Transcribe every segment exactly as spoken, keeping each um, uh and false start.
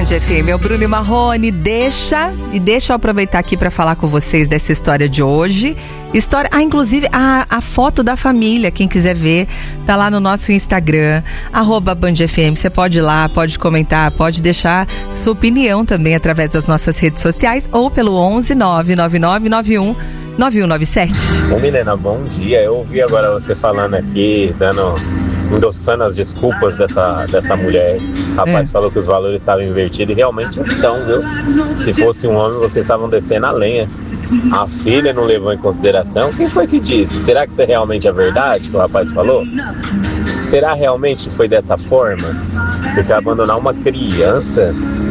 F M, é o Bruno e Marrone. Deixa, e deixa eu aproveitar aqui para falar com vocês dessa história de hoje. História, ah, inclusive a, a foto da família, quem quiser ver, tá lá no nosso Instagram, arroba Band F M. Você pode ir lá, pode comentar, pode deixar sua opinião também através das nossas redes sociais ou pelo onze nove nove nove nove um nove um nove sete. Ô Milena, bom dia. Eu ouvi agora você falando aqui, dando, endossando as desculpas dessa, dessa mulher. O rapaz é. falou que os valores estavam invertidos e realmente estão, viu? Se fosse um homem, vocês estavam descendo a lenha. A filha não levou em consideração. Quem foi que disse? Será que isso é realmente a verdade que o rapaz falou? Será realmente que foi dessa forma? Porque abandonar uma criança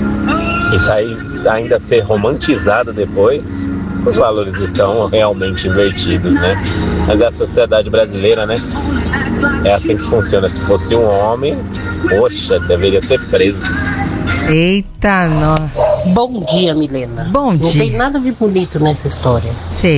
e sair, ainda ser romantizada depois, os valores estão realmente invertidos, né? Mas é a sociedade brasileira, né? É assim que funciona. Se fosse um homem, poxa, deveria ser preso. Eita, não. Bom dia, Milena. Bom Não dia. tem nada de bonito nessa história. Sei.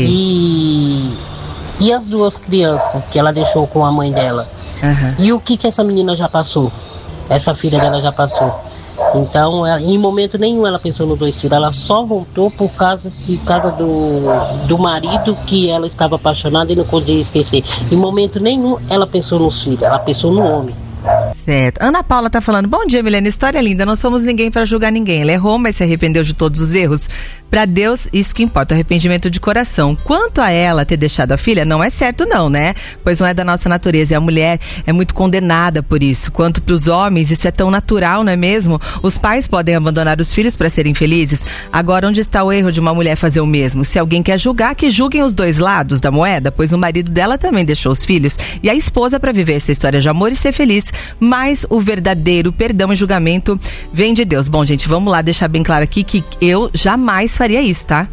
E, e as duas crianças que ela deixou com a mãe dela? Uhum. E o que que essa menina já passou? Essa filha dela já passou? Então, ela, em momento nenhum ela pensou nos dois tiros. Ela só voltou por causa, por causa do, do marido que ela estava apaixonada e não podia esquecer. Em momento nenhum ela pensou nos filhos, ela pensou no homem. Certo. Ana Paula tá falando, bom dia, Milena, história linda, não somos ninguém para julgar ninguém. Ela errou, mas se arrependeu de todos os erros. Para Deus, isso que importa, arrependimento de coração. Quanto a ela ter deixado a filha, não é certo não, né? Pois não é da nossa natureza, e a mulher é muito condenada por isso. Quanto pros homens, isso é tão natural, não é mesmo? Os pais podem abandonar os filhos para serem felizes. Agora, onde está o erro de uma mulher fazer o mesmo? Se alguém quer julgar, que julguem os dois lados da moeda, pois o marido dela também deixou os filhos e a esposa para viver essa história de amor e ser feliz. Mas o verdadeiro perdão e julgamento vem de Deus. Bom, gente, vamos lá deixar bem claro aqui que eu jamais faria isso, tá?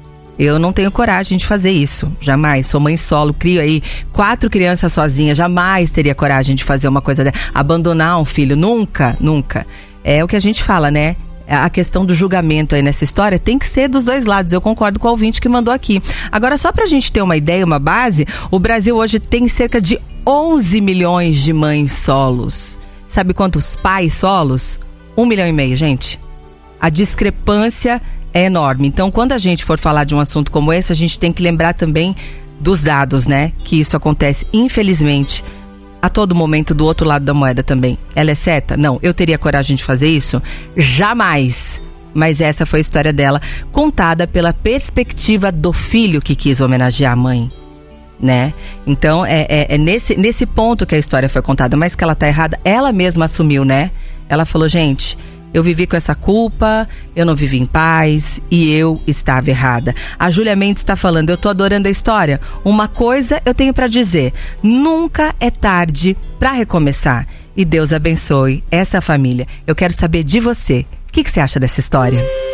Eu não tenho coragem de fazer isso, jamais. Sou mãe solo, crio aí quatro crianças sozinha, jamais teria coragem de fazer uma coisa dessa. Abandonar um filho, nunca, nunca. É o que a gente fala, né? A questão do julgamento aí nessa história tem que ser dos dois lados. Eu concordo com o ouvinte que mandou aqui. Agora, só pra gente ter uma ideia, uma base, o Brasil hoje tem cerca de onze milhões de mães solos. Sabe quantos pais solos? Um milhão e meio, gente. A discrepância é enorme. Então, quando a gente for falar de um assunto como esse, a gente tem que lembrar também dos dados, né? Que isso acontece, infelizmente, a todo momento do outro lado da moeda também. Ela é certa? Não. Eu teria coragem de fazer isso? Jamais. Mas essa foi a história dela, contada pela perspectiva do filho que quis homenagear a mãe, né? Então, é, é, é nesse, nesse ponto que a história foi contada. Mas que ela tá errada, ela mesma assumiu, né? Ela falou, gente, eu vivi com essa culpa, eu não vivi em paz e eu estava errada. A Júlia Mendes está falando, eu tô adorando a história. Uma coisa eu tenho para dizer, nunca é tarde para recomeçar. E Deus abençoe essa família. Eu quero saber de você, o que, que você acha dessa história?